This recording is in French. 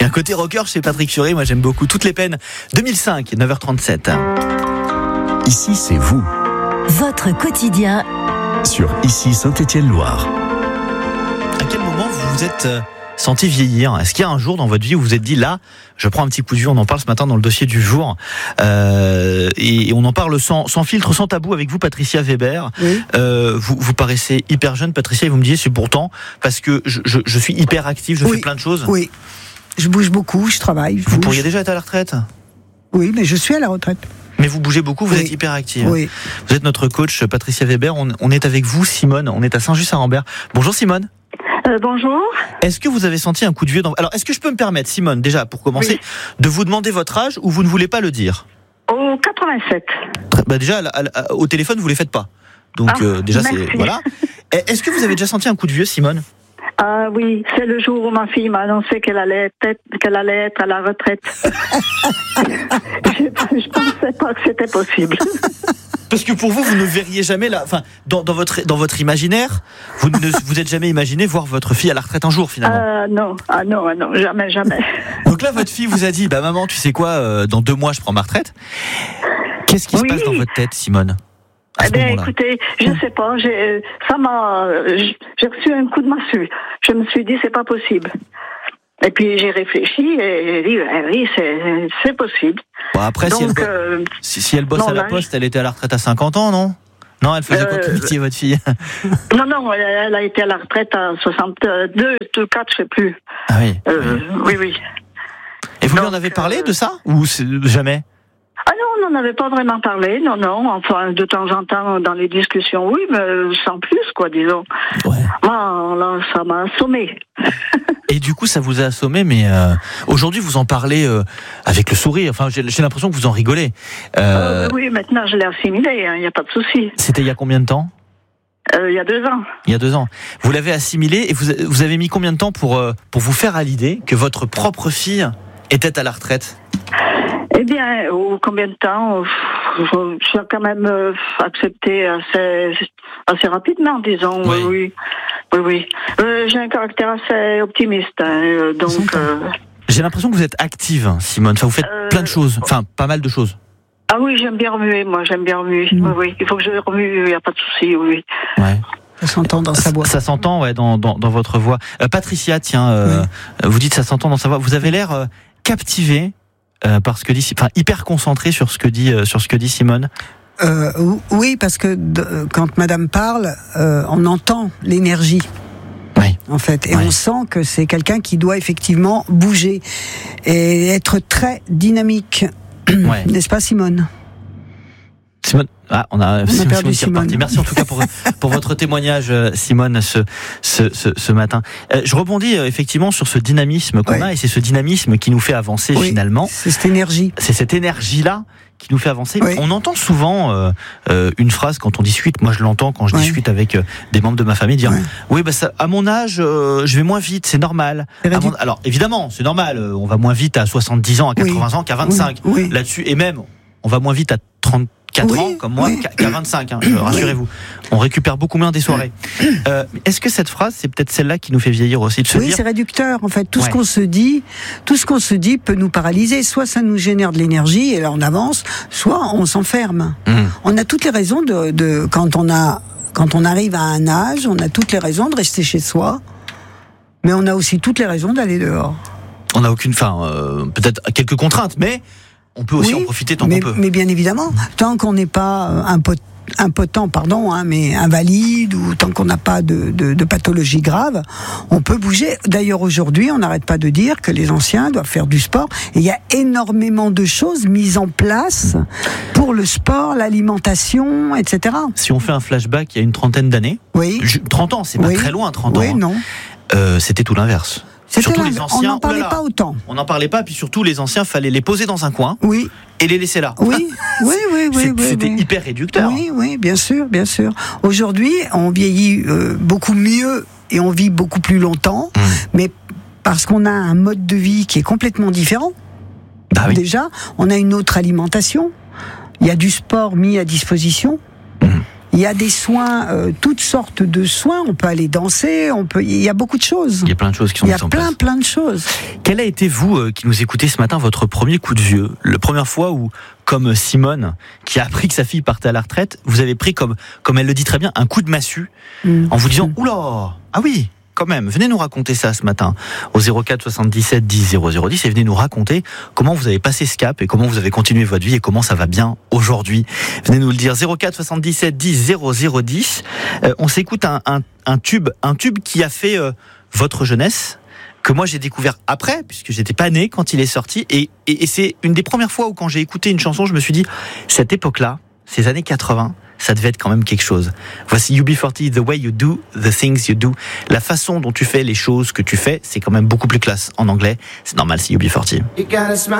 Et un côté rocker chez Patrick Fiori, moi j'aime beaucoup. Toutes les peines, 2005, 9h37. Ici, c'est vous. Votre quotidien Sur Ici Saint-Étienne-Loire. À quel moment vous vous êtes senti vieillir ? Est-ce qu'il y a un jour dans votre vie où vous vous êtes dit, là, je prends un petit coup de vieux, on en parle ce matin dans le dossier du jour, et on en parle sans filtre, sans tabou avec vous, Patricia Weber. Oui. Vous paraissez hyper jeune, Patricia, et vous me disiez, c'est pourtant parce que je suis hyper active, je fais plein de choses. Oui, je bouge beaucoup, je travaille. Vous pourriez déjà être à la retraite ? Oui, mais je suis à la retraite. Mais vous bougez beaucoup, vous Oui. êtes hyper active. Oui. Vous êtes notre coach, Patricia Weber. On est avec vous, Simone. On est à Saint-Just-à-Rambert. Bonjour, Simone. Bonjour. Est-ce que vous avez senti un coup de vieux dans... Alors, est-ce que je peux me permettre, Simone, déjà, pour commencer, de vous demander votre âge ou vous ne voulez pas le dire ? Au 87. Déjà, au téléphone, vous ne les faites pas. Donc, déjà, merci. c'est... Voilà. Est-ce que vous avez déjà senti un coup de vieux, Simone ? Oui, c'est le jour où ma fille m'a annoncé qu'elle allait être à la retraite. Je pensais pas que c'était possible. Parce que pour vous, vous ne verriez jamais là, enfin, dans votre imaginaire, vous ne vous êtes jamais imaginé voir votre fille à la retraite un jour finalement. Non, jamais. Donc là, votre fille vous a dit, bah maman, tu sais quoi, dans 2 mois, je prends ma retraite. Qu'est-ce qui se passe dans votre tête, Simone ? Écoutez, je sais pas, j'ai reçu un coup de massue. Je me suis dit, c'est pas possible. Et puis j'ai réfléchi et j'ai dit, oui, c'est possible. Bon, après, donc, si elle bosse à la poste, elle était à la retraite à 50 ans, non ? Non, elle faisait quoi comme métier, votre fille ? Non, elle a été à la retraite à 62, 4, je sais plus. Ah oui. Oui. Et vous lui en avez parlé de ça ? Ou jamais ? Ah non, on n'en avait pas vraiment parlé, non, enfin, de temps en temps, dans les discussions, oui, mais sans plus, quoi, disons. Ouais. Moi, là, ça m'a assommé. Et du coup, ça vous a assommé, mais aujourd'hui, vous en parlez avec le sourire. Enfin, j'ai l'impression que vous en rigolez. Oui, maintenant, je l'ai assimilé, il n'y a pas de souci. C'était il y a combien de temps ? Il y a 2 ans. Il y a 2 ans. Vous l'avez assimilé et vous avez mis combien de temps pour vous faire à l'idée que votre propre fille était à la retraite ? Eh bien, combien de temps ? J'ai quand même accepté assez rapidement, disons. Oui. J'ai un caractère assez optimiste, donc... J'ai l'impression que vous êtes active, Simone. Enfin, vous faites plein de choses, enfin, pas mal de choses. Ah oui, j'aime bien remuer, moi, Oui, il faut que je remue, il n'y a pas de souci, oui. Ouais. Ça s'entend dans sa voix. Ça s'entend, ouais, dans votre voix. Patricia, tiens, vous dites ça s'entend dans sa voix. Vous avez l'air captivée par ce que dit, enfin, hyper concentrée sur ce que dit Simone. Oui, parce que quand Madame parle, on entend l'énergie. Oui. En fait, et on sent que c'est quelqu'un qui doit effectivement bouger et être très dynamique. Ouais. N'est-ce pas, Simone ? Simone, on a perdu Simone. Merci en tout cas pour votre témoignage, Simone, ce matin. Je rebondis effectivement sur ce dynamisme qu'on a, et c'est ce dynamisme qui nous fait avancer finalement. C'est cette énergie. C'est cette énergie-là qui nous fait avancer. Oui. On entend souvent une phrase quand on discute. Moi, je l'entends quand je discute avec des membres de ma famille dire oui, bah ça, à mon âge, je vais moins vite, c'est normal. Alors évidemment, c'est normal. On va moins vite à 70 ans, à 80 ans qu'à 25. Oui. Là-dessus, et même, on va moins vite à 34 ans comme moi qu'à 25. Rassurez-vous, on récupère beaucoup moins des soirées. Est-ce que cette phrase, c'est peut-être celle-là qui nous fait vieillir aussi, de se dire... c'est réducteur. En fait, tout ce qu'on se dit peut nous paralyser. Soit ça nous génère de l'énergie et là on avance, soit on s'enferme. On a toutes les raisons de quand on arrive à un âge, on a toutes les raisons de rester chez soi, mais on a aussi toutes les raisons d'aller dehors. On n'a aucune, peut-être quelques contraintes, mais on peut aussi en profiter tant qu'on peut. Mais bien évidemment, tant qu'on n'est pas impotent, mais invalide, ou tant qu'on n'a pas de pathologie grave, on peut bouger. D'ailleurs, aujourd'hui, on n'arrête pas de dire que les anciens doivent faire du sport. Et il y a énormément de choses mises en place pour le sport, l'alimentation, etc. Si on fait un flashback il y a une trentaine d'années, 30 ans, c'est pas très loin, 30 ans. Oui, non. C'était tout l'inverse. Surtout les anciens, on n'en parlait pas autant. On n'en parlait pas, puis surtout les anciens, fallait les poser dans un coin et les laisser là. Oui. C'était hyper réducteur. Oui, bien sûr. Aujourd'hui, on vieillit beaucoup mieux et on vit beaucoup plus longtemps, mais parce qu'on a un mode de vie qui est complètement différent. Déjà, on a une autre alimentation. Il y a du sport mis à disposition. Il y a des soins, toutes sortes de soins. On peut aller danser, il y a beaucoup de choses. Il y a plein de choses qui sont mises en place. Il y a plein de choses. Quel a été, vous, qui nous écoutez ce matin, votre premier coup de vieux? La première fois où, comme Simone, qui a appris que sa fille partait à la retraite, vous avez pris, comme elle le dit très bien, un coup de massue, en vous disant, oula, ah oui, quand même, venez nous raconter ça ce matin au 04 77 10 0010 et venez nous raconter comment vous avez passé ce cap et comment vous avez continué votre vie et comment ça va bien aujourd'hui. Venez nous le dire, 04 77 10 0010. On s'écoute un tube qui a fait votre jeunesse, que moi j'ai découvert après, puisque j'étais pas né quand il est sorti, et c'est une des premières fois où quand j'ai écouté une chanson, je me suis dit, cette époque-là, ces années 80, ça devait être quand même quelque chose. Voici UB40, The Way You Do, The Things You Do. La façon dont tu fais les choses que tu fais, c'est quand même beaucoup plus classe en anglais. C'est normal, c'est UB40.